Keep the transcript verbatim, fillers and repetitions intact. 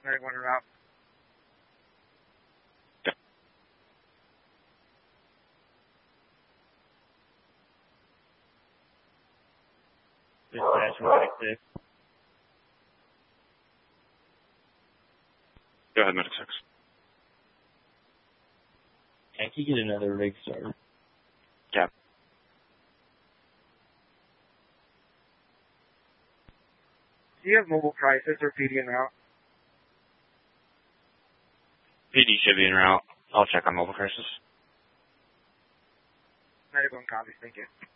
Medic one route. Dispatch one six six. Go ahead, Medic six. I can get another rig starter. Cap. Do you have mobile crisis or P D en route? P D should be en route. I'll check on mobile crisis. Medic one copies, thank you.